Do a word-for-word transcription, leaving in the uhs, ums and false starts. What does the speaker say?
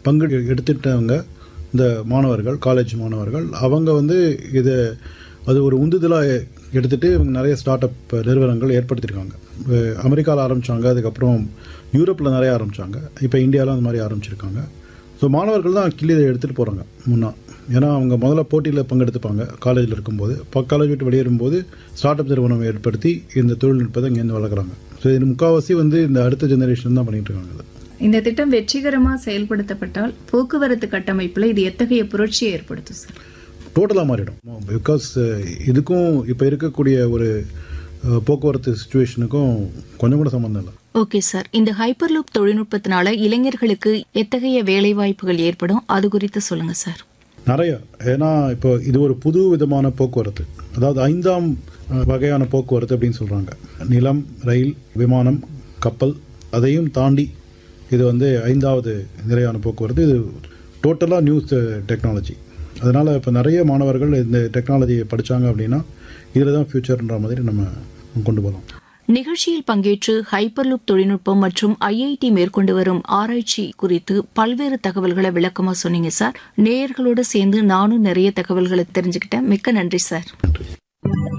பங்கு எடுத்துட்டவங்க இந்த மாணவர்கள், காலேஜ் மாணவர்கள், அவங்க வந்து இதை அது ஒரு உந்துதலாக எடுத்துகிட்டு இவங்க நிறைய ஸ்டார்ட் அப் நிறுவனங்கள் ஏற்படுத்தியிருக்காங்க. அமெரிக்காவில் ஆரம்பித்தாங்க, அதுக்கப்புறம் யூரோப்பில் நிறைய ஆரம்பித்தாங்க, இப்போ இந்தியாவில் அந்த மாதிரி ஆரம்பிச்சிருக்காங்க. ஸோ மாணவர்கள் தான் கிள்ளி இதை எடுத்துகிட்டு போகிறாங்க முன்னா. ஏன்னா அவங்க முதல்ல போட்டியில் பங்கெடுத்துப்பாங்க காலேஜில் இருக்கும்போது, இப்போ காலேஜ் விட்டு வெளியேறும்போது ஸ்டார்ட் அப் நிறுவனம் ஏற்படுத்தி இந்த தொழில்நுட்பத்தை இங்கேருந்து வளர்க்குறாங்க. ஸோ இது முக்கால்வாசி வந்து இந்த அடுத்த ஜெனரேஷன் தான் பண்ணிகிட்டு இருக்காங்க. இந்த திட்டம் வெற்றிகரமாக செயல்படுத்தப்பட்டால் போக்குவரத்து கட்டமைப்பில் இது எத்தகைய புரட்சியை ஏற்படுத்தும் சார்? டோட்டலாக மாறிடும். பிகாஸ் இதுக்கும் இப்போ இருக்கக்கூடிய ஒரு போக்குவரத்து சுச்சுவேஷனுக்கும் கொஞ்சம் கூட சம்மந்தம் இல்லை. ஓகே சார், இந்த ஹைப்பர்லூப் தொழில்நுட்பத்தினால இளைஞர்களுக்கு எத்தகைய வேலை வாய்ப்புகள் ஏற்படும், அது குறித்து சொல்லுங்க சார். நிறைய. ஏன்னா இப்போ இது ஒரு புது விதமான போக்குவரத்து, அதாவது ஐந்தாம் வகையான போக்குவரத்து அப்படின்னு சொல்கிறாங்க. நிலம், ரயில், விமானம், கப்பல், அதையும் தாண்டி இது வந்து ஐந்தாவது நிலையான போக்குவரத்து. இது டோட்டலாக நியூ டெக்னாலஜி. அதனால் இப்போ நிறைய மாணவர்கள் இந்த டெக்னாலஜியை படித்தாங்க அப்படின்னா இதில் தான் ஃபியூச்சர்ன்ற மாதிரி நம்ம கொண்டு போகலாம். நிகழ்ச்சியில் பங்கேற்று ஹைப்பர்லூப் தொழில்நுட்பம் மற்றும் ஐஐடி மேற்கொண்டு வரும் ஆராய்ச்சி குறித்து பல்வேறு தகவல்களை விளக்கமாக சொன்னீங்க சார். நேயர்களோடு சேர்ந்து நானும் நிறைய தகவல்களை தெரிஞ்சுக்கிட்டேன். மிக்க நன்றி சார்.